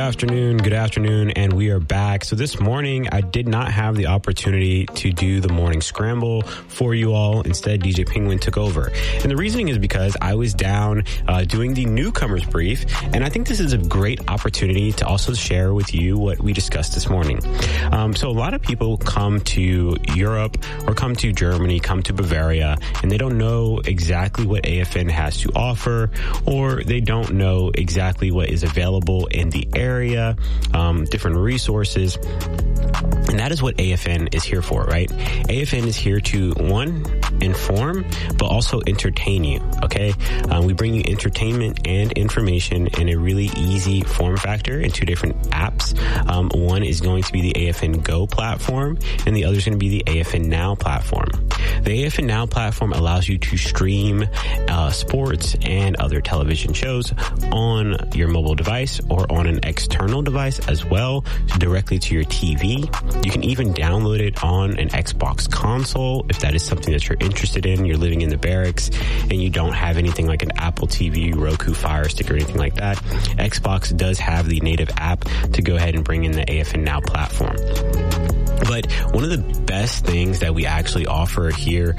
Good afternoon, and we are back. So this morning, I did not have the opportunity to do the morning scramble for you all. Instead, DJ Penguin took over. And the reasoning is because I was down doing the newcomers brief, and I think this is a great opportunity to also share with you what we discussed this morning. So a lot of people come to Europe or come to Germany, come to Bavaria, and they don't know exactly what AFN has to offer, or they don't know exactly what is available in the area, different resources. And that is what AFN is here for, right? AFN is here to, one, inform, but also entertain you, okay? We bring you entertainment and information in a really easy form factor in two different apps. One is going to be the AFN Go platform, and the other is going to be the AFN Now platform. The AFN Now platform allows you to stream sports and other television shows on your mobile device or on an external device as well, directly to your TV. You can even download it on an Xbox console if that is something that you're interested in. You're living in the barracks and you don't have anything like an Apple TV, Roku Fire Stick, or anything like that. Xbox does have the native app to go ahead and bring in the AFN Now platform. But one of the best things that we actually offer here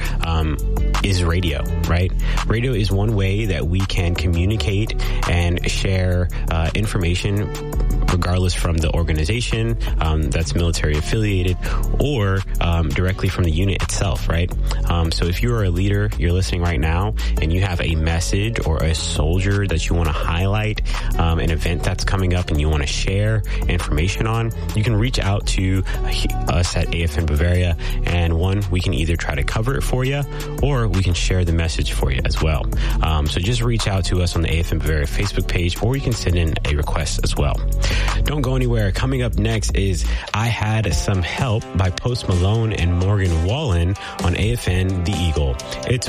is radio, right? Radio is one way that we can communicate and share information regardless from the organization that's military affiliated or directly from the unit itself, right? So if you are a leader, you're listening right now, and you have a message or a soldier that you want to highlight, an event that's coming up and you want to share information on, you can reach out to us at AFN Bavaria, and one, we can either try to cover it for you or we can share the message for you as well. So just reach out to us on the AFN Bavaria Facebook page, or you can send in a request as well. Don't go anywhere. Coming up next is I Had Some Help by Post Malone and Morgan Wallen on AFN The Eagle. It's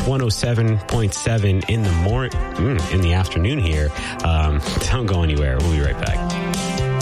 107.7 in the afternoon here. Don't go anywhere. We'll be right back.